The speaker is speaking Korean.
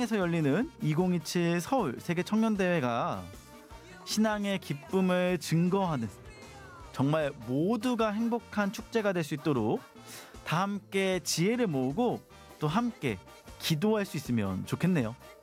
평양에서 열리는 2027 서울 세계 청년대회가 신앙의 기쁨을 증거하는 정말 모두가 행복한 축제가 될 수 있도록 다 함께 지혜를 모으고 또 함께 기도할 수 있으면 좋겠네요.